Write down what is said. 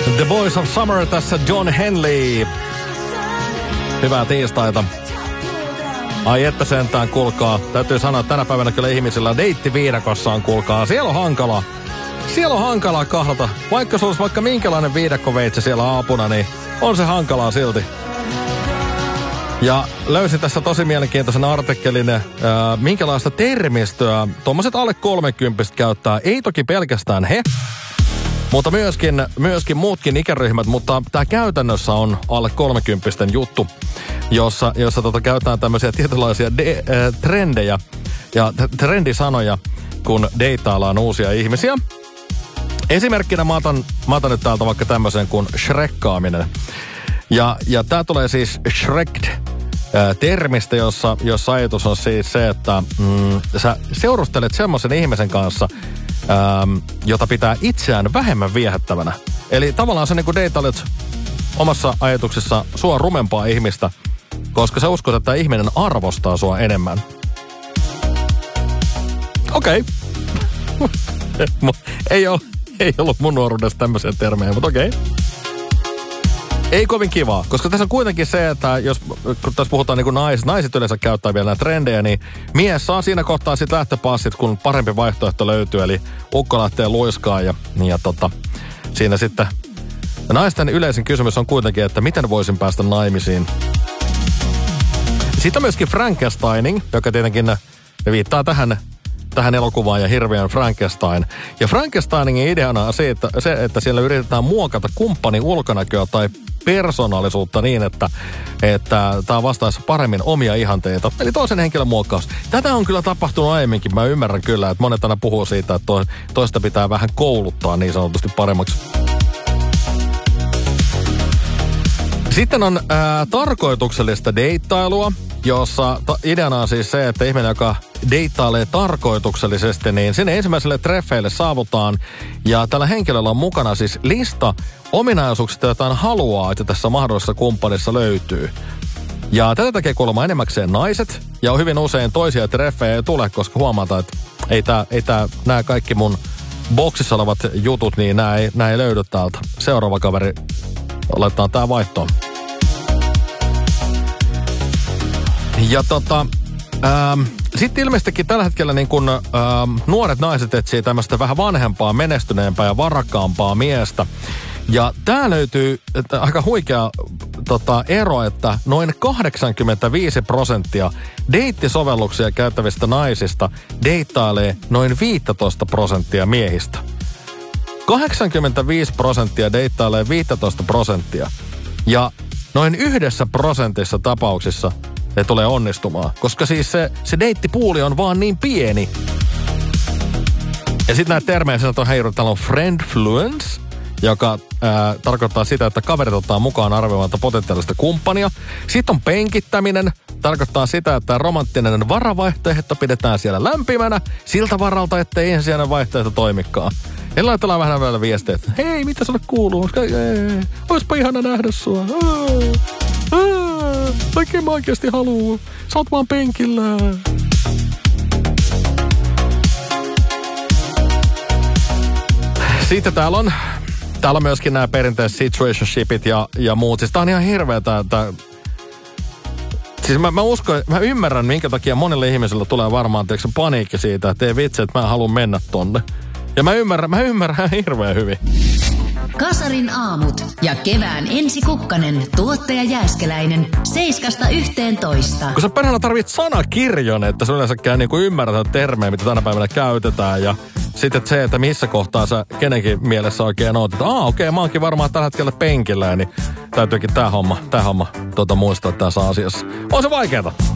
The Boys of Summer tässä John Henley. Hyvää tiistaita. Ai että sentään, kuulkaa. Täytyy sanoa, että tänä päivänä kyllä ihmisillä deittiviidakossa on, kuulkaa. Siellä on hankalaa. Siellä on hankalaa kahlata. Vaikka se olisi vaikka minkälainen viidakkoveitsi siellä aapuna, niin on se hankalaa silti. Ja löysin tässä tosi mielenkiintoisen artikkelin, minkälaista termistöä tuommoiset alle 30 käyttää. Ei toki pelkästään he, mutta myöskin muutkin ikäryhmät, mutta tämä käytännössä on alle 30 juttu, jossa käytetään tämmöisiä tietynlaisia trendejä ja trendisanoja, kun deittaillaan uusia ihmisiä. Esimerkkinä mä otan nyt täältä vaikka tämmöisen kuin shrekkaaminen. Ja tää tulee siis shreked termistä, jossa ajatus on siis se, että sä seurustelet semmoisen ihmisen kanssa, jota pitää itseään vähemmän viehättävänä. Eli tavallaan sä niinku deitailet omassa ajatuksessa sua rumempaa ihmistä, koska sä uskot, että ihminen arvostaa sua enemmän. Okei. Ei ollut mun nuoruudessa tämmöisiä termejä, mutta okei. Ei kovin kivaa, koska tässä on kuitenkin se, että kun tässä puhutaan niin kuin naiset yleensä käyttää vielä näitä trendejä, niin mies saa siinä kohtaa sitten lähtöpassit, kun parempi vaihtoehto löytyy, eli ukko lähtee luiskaan ja siinä sitten naisten yleisin kysymys on kuitenkin, että miten voisin päästä naimisiin. Sitten on myöskin Frankensteining, joka tietenkin viittaa tähän elokuvaan ja hirveän Frankenstein. Ja Frankensteiningin ideana on se, että siellä yritetään muokata kumppanin ulkonäköä tai persoonallisuutta niin, että tämä vastaisi paremmin omia ihanteita. Eli toisen henkilön muokkaus. Tätä on kyllä tapahtunut aiemminkin. Mä ymmärrän kyllä, että monet aina puhuu siitä, että toista pitää vähän kouluttaa niin sanotusti paremmaksi. Sitten on tarkoituksellista deittailua, jossa ideana on siis se, että ihminen, joka deittailee tarkoituksellisesti, niin sinne ensimmäiselle treffeille saavutaan. Ja tällä henkilöllä on mukana siis lista ominaisuuksista, joita hän haluaa, että tässä mahdollisessa kumppanissa löytyy. Ja tätä tekee kuulemma enemmäkseen naiset. Ja hyvin usein toisia treffejä ei tule, koska huomataan, että nämä kaikki mun boksissa olevat jutut, niin nämä ei löydy täältä. Seuraava kaveri, laitetaan tää vaihtoon. Ja sitten ilmeisestikin tällä hetkellä niin kun, nuoret naiset etsii tämmöistä vähän vanhempaa, menestyneempää ja varakkaampaa miestä. Ja tää löytyy aika huikea ero, että noin 85% deittisovelluksia käyttävistä naisista deittailee noin 15% miehistä. 85% deittailee 15%. Ja noin 1% tapauksissa ne tulee onnistumaan. Koska siis se deittipuuli on vaan niin pieni. Ja sitten näitä termejä sanotaan täällä on friendfluence, joka tarkoittaa sitä, että kaverit ottaa mukaan arvioimalta potentiaalista kumppania. Sitten on penkittäminen, tarkoittaa sitä, että romanttinen varavaihtoehto pidetään siellä lämpimänä siltä varalta, ettei ensisijainen vaihtoehto toimikaan. Ja laitellaan vähän vielä viestejä, että hei, mitä sulle kuuluu? Oispa ihana nähdä sua. Oikein mä oikeasti haluun. Sä oot vaan penkillä. Sitten täällä on myöskin nämä perinteiset situationshipit ja muut. Siis tää on ihan hirveä tää. Siis mä uskon, mä ymmärrän minkä takia monille ihmisille tulee varmaan paniikki siitä, että ei vitsi, että mä haluan mennä tonne. Ja mä ymmärrän hirveän hyvin. Kasarin aamut ja kevään Ensi Kukkanen, tuottaja Jääskeläinen, 7–11. Kun sä perhana tarvit sanakirjon, että sä yleensäkään niinku ymmärrät termejä, mitä tänä päivänä käytetään. Ja sitten se, että missä kohtaa sä kenenkin mielessä oikein oot. Että okei, mä oonkin varmaan tällä hetkellä penkillä, niin täytyykin tää homma muistaa tässä asiassa. On se vaikeeta.